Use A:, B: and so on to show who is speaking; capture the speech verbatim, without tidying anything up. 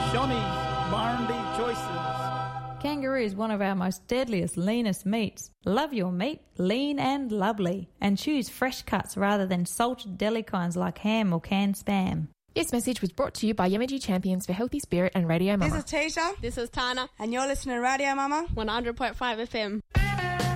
A: Shonny's Barndy Choices.
B: Kangaroo is one of our most deadliest, leanest meats. Love your meat, lean and lovely. And choose fresh cuts rather than salted deli kinds like ham or canned spam.
C: This message was brought to you by Yamaji Champions for Healthy Spirit and Radio Mama.
D: This is Tisha.
E: This is Tana.
D: And you're listening to Radio Mama.
E: one hundred point five F M.